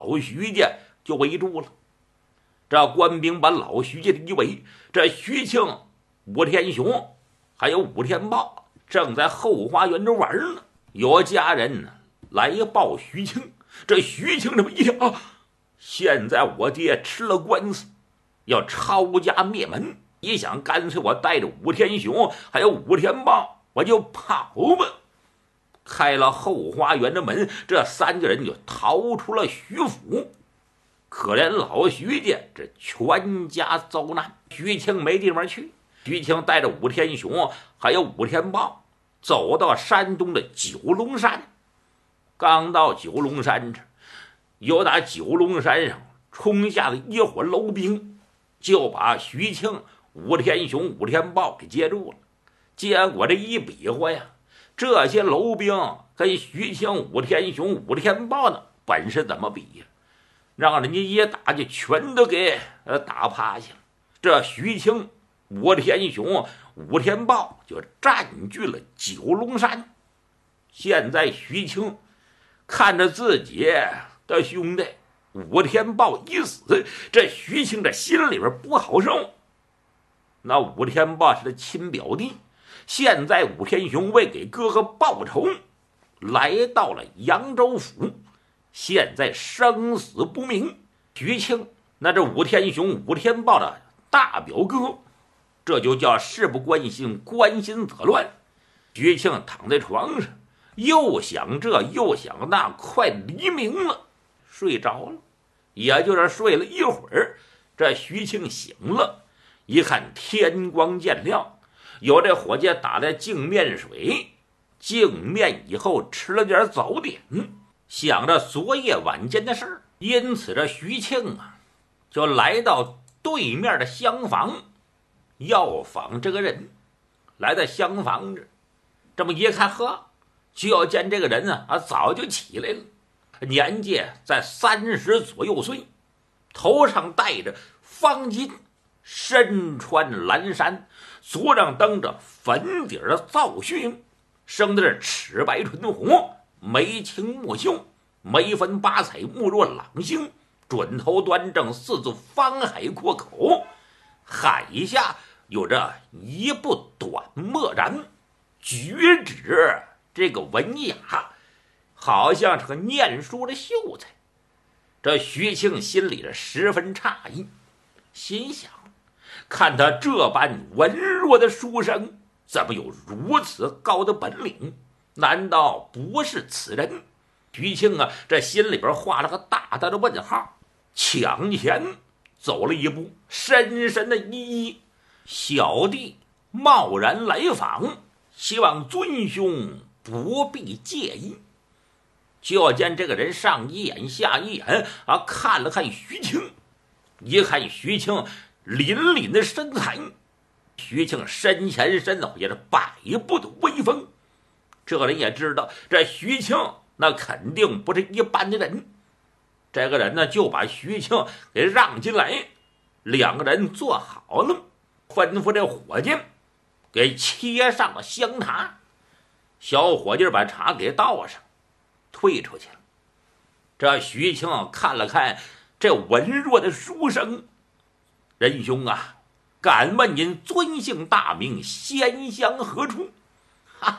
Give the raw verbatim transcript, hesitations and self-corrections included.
老徐家就围住了。这官兵把老徐家一围，这徐庆、武天雄还有武天豹正在后花园中玩呢。有家人呢来报徐庆，这徐庆这么一听啊，现在我爹吃了官司，要抄家灭门，一想干脆我带着武天雄还有武天豹，我就跑吧。开了后花园的门，这三个人就逃出了徐府。可怜老徐家这全家遭难，徐庆没地方去。徐庆带着武天雄还有武天豹走到山东的九龙山。刚到九龙山这，有打九龙山上冲下的一伙楼兵，就把徐庆、武天雄、武天豹给接住了。结果这一比划呀，这些楼兵跟徐庆、武天雄、武天豹呢本事怎么比呀？让人家一打就全都给呃打趴下了。这徐庆、武天雄、武天豹就占据了九龙山。现在徐庆看着自己的兄弟武天豹一死，这徐庆这心里边不好受。那武天豹是他亲表弟，现在武天雄为给哥哥报仇，来到了扬州府，现在生死不明。徐庆那这武天雄、武天豹的大表哥，这就叫事不关心，关心则乱。徐庆躺在床上，又想这又想那，快黎明了，睡着了。也就是睡了一会儿，这徐庆醒了，一看天光渐亮，有这伙计打来净面水，净面以后吃了点早点，想着昨夜晚间的事儿，因此这徐庆啊就来到对面的厢房要访这个人。来到厢房这这么一看，呵，就要见这个人呢啊早就起来了，年纪在三十左右岁，头上戴着方巾，身穿蓝衫，足上蹬着粉底的皂靴，生的是齿白唇红，眉清目秀，眉分八彩，目若朗星，准头端正，四字方海阔口，海下有着一部短墨然，举止这个文雅，好像是个念书的秀才。这徐庆心里是十分诧异，心想看他这般文弱的书生，怎么有如此高的本领？难道不是此人？徐庆啊，这心里边画了个大大的问号，抢前走了一步，深深的一揖：“小弟贸然来访，希望尊兄不必介意。”就见这个人上一眼下一眼啊，看了看徐庆，一看徐庆凛凛的身材，徐庆身前身后也是百步的威风。这人也知道这徐庆那肯定不是一般的人，这个人呢就把徐庆给让进来，两个人坐好了，吩咐这伙计给切上了香茶。小伙计把茶给倒上，退出去了。这徐庆看了看这文弱的书生：“仁兄啊，敢问您尊姓大名，仙乡何处？”